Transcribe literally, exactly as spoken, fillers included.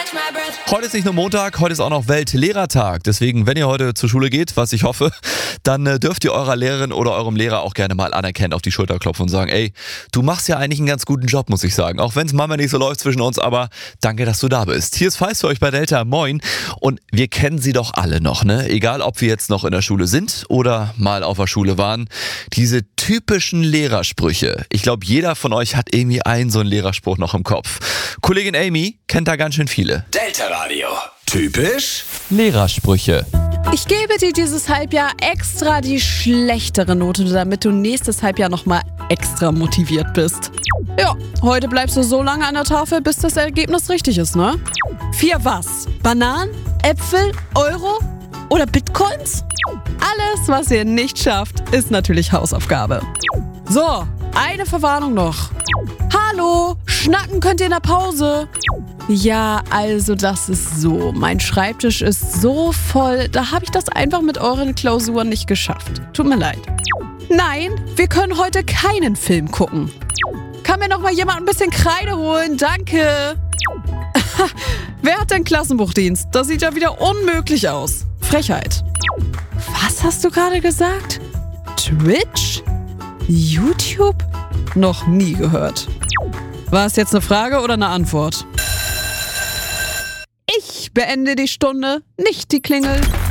Heute ist nicht nur Montag, heute ist auch noch Weltlehrertag. Deswegen, wenn ihr heute zur Schule geht, was ich hoffe, dann äh, dürft ihr eurer Lehrerin oder eurem Lehrer auch gerne mal anerkennen, auf die Schulter klopfen und sagen, ey, du machst ja eigentlich einen ganz guten Job, muss ich sagen. Auch wenn es manchmal nicht so läuft zwischen uns, aber danke, dass du da bist. Hier ist Feist für euch bei Delta, moin. Und wir kennen sie doch alle noch, ne? Egal, ob wir jetzt noch in der Schule sind oder mal auf der Schule waren. Diese typischen Lehrersprüche. Ich glaube, jeder von euch hat irgendwie einen so einen Lehrerspruch noch im Kopf. Kollegin Amy kennt da ganz schön viele. Delta Radio. Typisch Lehrersprüche. Ich gebe dir dieses Halbjahr extra die schlechtere Note, damit du nächstes Halbjahr nochmal extra motiviert bist. Ja, heute bleibst du so lange an der Tafel, bis das Ergebnis richtig ist, ne? Vier was? Bananen? Äpfel? Euro? Oder Bitcoins? Alles, was ihr nicht schafft, ist natürlich Hausaufgabe. So, eine Verwarnung noch. Hallo, schnacken könnt ihr in der Pause. Ja, also das ist so. Mein Schreibtisch ist so voll, da habe ich das einfach mit euren Klausuren nicht geschafft. Tut mir leid. Nein, wir können heute keinen Film gucken. Kann mir noch mal jemand ein bisschen Kreide holen? Danke. Wer hat denn Klassenbuchdienst? Das sieht ja wieder unmöglich aus. Frechheit. Was hast du gerade gesagt? Twitch? YouTube? Noch nie gehört. War es jetzt eine Frage oder eine Antwort? Ich beende die Stunde, nicht die Klingel.